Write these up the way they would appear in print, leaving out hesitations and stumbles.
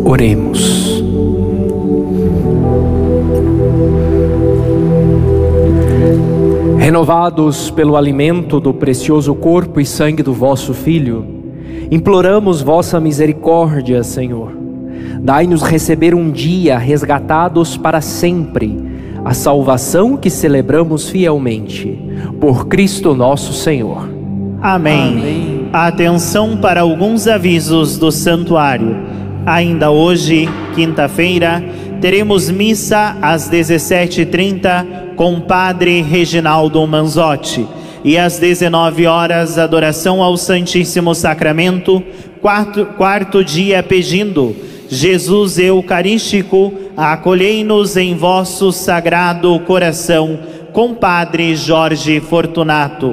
Oremos. Renovados pelo alimento do precioso corpo e sangue do vosso Filho, imploramos vossa misericórdia, Senhor. Dai-nos receber um dia, resgatados para sempre, a salvação que celebramos fielmente. Por Cristo nosso Senhor. Amém. Atenção para alguns avisos do santuário. Ainda hoje, quinta-feira, teremos missa às 17h30 com o Padre Reginaldo Manzotti. E às 19 horas, adoração ao Santíssimo Sacramento, quarto dia pedindo: Jesus Eucarístico, acolhei-nos em vosso sagrado coração, com Padre Jorge Fortunato.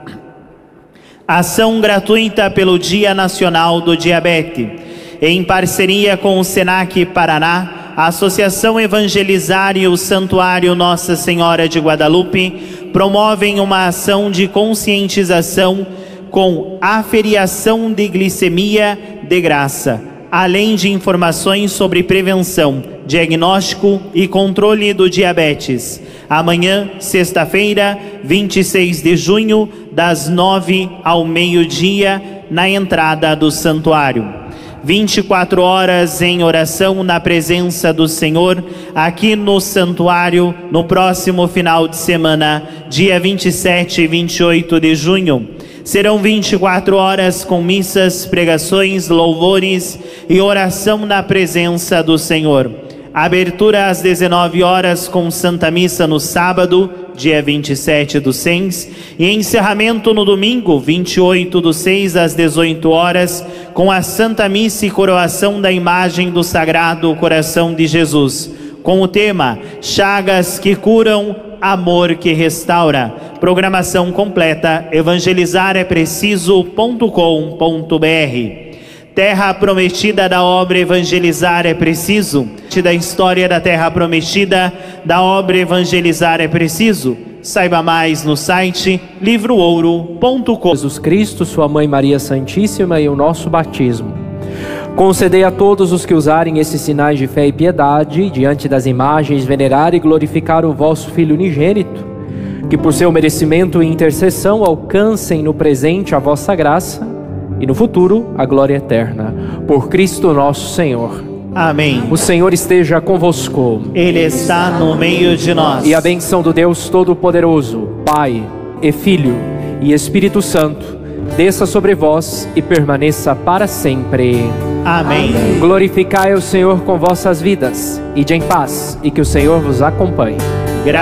Ação gratuita pelo Dia Nacional do Diabetes. Em parceria com o Senac Paraná, a Associação Evangelizar e o Santuário Nossa Senhora de Guadalupe promovem uma ação de conscientização com aferiação de glicemia de graça, além de informações sobre prevenção, diagnóstico e controle do diabetes. Amanhã, sexta-feira, 26 de junho, das 9 ao meio-dia, na entrada do santuário. 24 horas em oração na presença do Senhor, aqui no santuário, no próximo final de semana, dia 27 e 28 de junho. Serão 24 horas com missas, pregações, louvores e oração na presença do Senhor. Abertura às 19 horas com Santa Missa no sábado, dia 27 do 6, e encerramento no domingo, 28 do 6, às 18 horas, com a Santa Missa e coroação da imagem do Sagrado Coração de Jesus, com o tema Chagas que curam, amor que restaura. Programação completa, evangelizarepreciso.com.br. Terra Prometida da obra Evangelizar é Preciso. Da história da Terra Prometida da obra Evangelizar é Preciso. Saiba mais no site livroouro.com. Jesus Cristo, sua Mãe Maria Santíssima e o nosso batismo. Concedei a todos os que usarem esses sinais de fé e piedade, diante das imagens, venerar e glorificar o vosso Filho unigênito, que por seu merecimento e intercessão alcancem no presente a vossa graça e no futuro a glória eterna. Por Cristo nosso Senhor. Amém. O Senhor esteja convosco. Ele está no meio de nós. E a bênção do Deus Todo-Poderoso, Pai e Filho e Espírito Santo, desça sobre vós e permaneça para sempre. Amém. Glorificai o Senhor com vossas vidas. Ide em paz e que o Senhor vos acompanhe.